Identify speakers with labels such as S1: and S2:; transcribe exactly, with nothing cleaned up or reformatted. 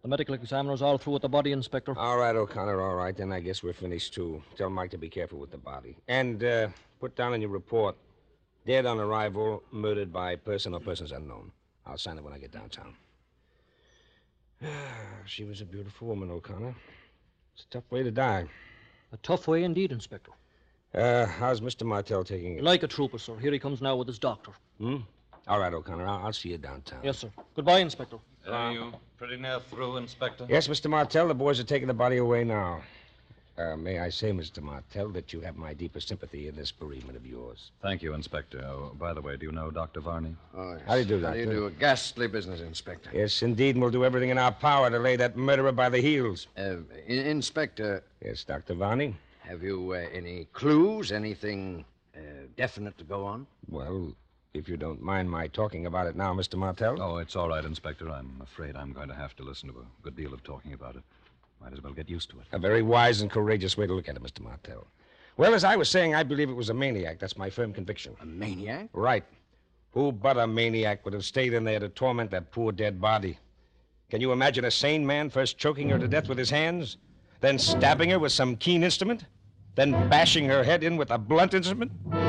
S1: The medical examiner's all through with the body, Inspector.
S2: All right, O'Connor, all right. Then I guess we're finished, too. Tell Mike to be careful with the body. And uh, put down in your report, dead on arrival, murdered by person or persons unknown. I'll sign it when I get downtown. She was a beautiful woman, O'Connor. It's a tough way to die.
S1: A tough way indeed, Inspector.
S2: Uh, how's Mister Martell taking it?
S1: Like a trooper, sir. Here he comes now with his doctor.
S2: Hmm? All right, O'Connor. I'll, I'll see you downtown.
S1: Yes, sir. Goodbye, Inspector.
S3: Are you pretty near through, Inspector?
S2: Yes, Mister Martell. The boys are taking the body away now. Uh, may I say, Mister Martell, that you have my deepest sympathy in this bereavement of yours.
S3: Thank you, Inspector. Oh, by the way, do you know Doctor Varney?
S4: Oh, yes.
S2: How do you do,
S4: How do you
S2: Doctor?
S4: do? A ghastly business, Inspector.
S2: Yes, indeed, and we'll do everything in our power to lay that murderer by the heels.
S4: Uh, in- Inspector,
S2: Yes, Doctor Varney?
S4: have you uh, any clues, anything uh, definite to go on?
S2: Well, if you don't mind my talking about it now, Mister Martell.
S3: Oh, it's all right, Inspector. I'm afraid I'm going to have to listen to a good deal of talking about it. Might as well get used to it.
S2: A very wise and courageous way to look at it, Mister Martell. Well, as I was saying, I believe it was a maniac. That's my firm conviction.
S4: A maniac?
S2: Right. Who but a maniac would have stayed in there to torment that poor dead body? Can you imagine a sane man first choking her to death with his hands, then stabbing her with some keen instrument, then bashing her head in with a blunt instrument?